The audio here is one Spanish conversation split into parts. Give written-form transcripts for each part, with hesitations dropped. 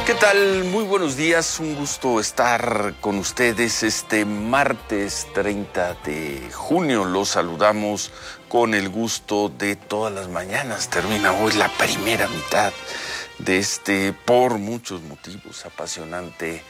¿Qué tal? Muy buenos días, un gusto estar con ustedes este martes 30 de junio. Los saludamos con el gusto de todas las mañanas. Termina hoy la primera mitad de este, por muchos motivos, apasionante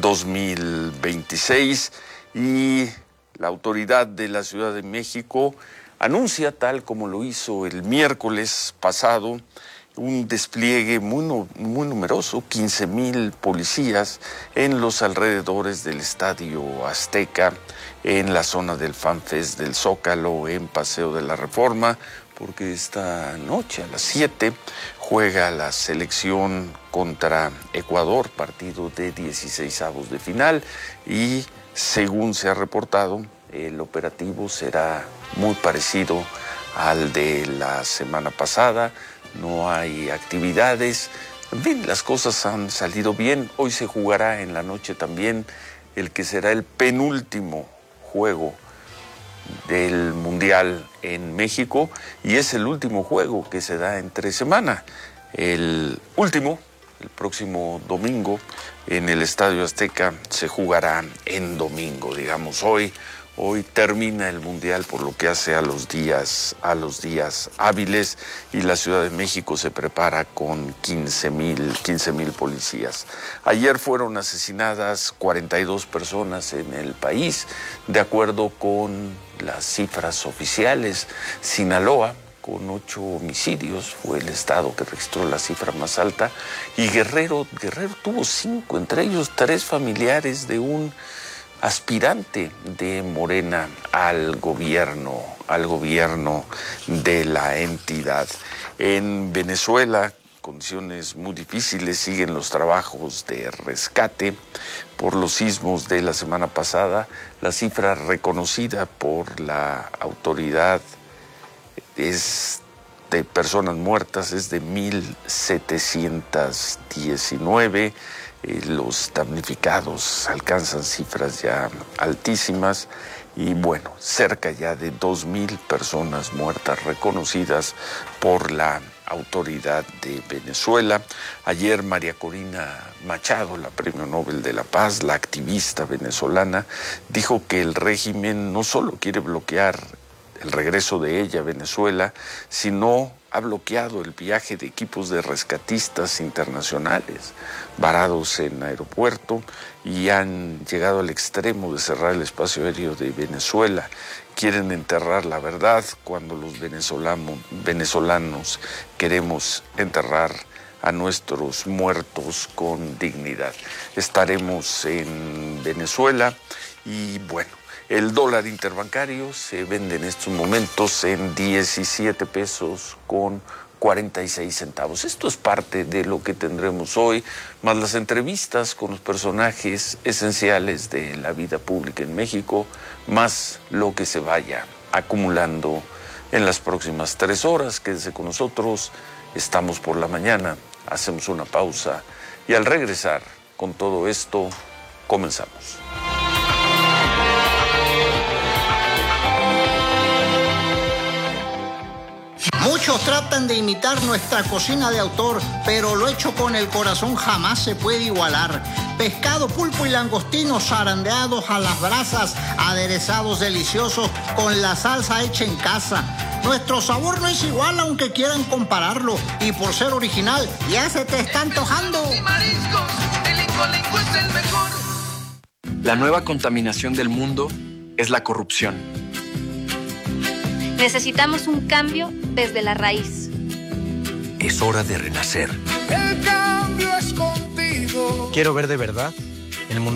2026 y la autoridad de la Ciudad de México anuncia, tal como lo hizo el miércoles pasado, un despliegue muy numeroso, 15,000 policías en los alrededores del Estadio Azteca, en la zona del FanFest del Zócalo, en Paseo de la Reforma, porque esta noche a las 7 juega la selección contra Ecuador, partido de 16avos de final, y según se ha reportado, el operativo será muy parecido al de la semana pasada. No hay actividades, en fin, las cosas han salido bien. Hoy se jugará en la noche también el que será el penúltimo juego del Mundial en México y es el último juego que se da entre semana. El último, el próximo domingo, en el Estadio Azteca se jugará en domingo, digamos hoy. Hoy termina el Mundial por lo que hace a los días hábiles y la Ciudad de México se prepara con 15,000 policías. Ayer fueron asesinadas 42 personas en el país, de acuerdo con las cifras oficiales. Sinaloa, con 8 homicidios, fue el estado que registró la cifra más alta, y Guerrero tuvo 5, entre ellos 3 familiares de un aspirante de Morena al gobierno de la entidad. En Venezuela, condiciones muy difíciles, siguen los trabajos de rescate por los sismos de la semana pasada. La cifra reconocida por la autoridad de personas muertas es de 1,719. Los damnificados alcanzan cifras ya altísimas y bueno, cerca ya de 2,000 personas muertas reconocidas por la autoridad de Venezuela. Ayer María Corina Machado, la Premio Nobel de la Paz, la activista venezolana, dijo que el régimen no solo quiere bloquear el regreso de ella a Venezuela, sino ha bloqueado el viaje de equipos de rescatistas internacionales varados en aeropuerto y han llegado al extremo de cerrar el espacio aéreo de Venezuela. Quieren enterrar la verdad cuando los venezolanos queremos enterrar a nuestros muertos con dignidad. Estaremos en Venezuela y bueno, el dólar interbancario se vende en estos momentos en 17 pesos con 46 centavos. Esto es parte de lo que tendremos hoy, más las entrevistas con los personajes esenciales de la vida pública en México, más lo que se vaya acumulando en las próximas 3 horas. Quédese con nosotros, estamos por la mañana, hacemos una pausa y al regresar con todo esto, comenzamos. Muchos tratan de imitar nuestra cocina de autor, pero lo hecho con el corazón jamás se puede igualar. Pescado, pulpo y langostinos zarandeados a las brasas, aderezados deliciosos con la salsa hecha en casa. Nuestro sabor no es igual aunque quieran compararlo, y por ser original ya se te está antojando. Y mariscos, el Incolinco es el mejor. La nueva contaminación del mundo es la corrupción. Necesitamos un cambio desde la raíz. Es hora de renacer. El cambio es contigo. Quiero ver de verdad el mundo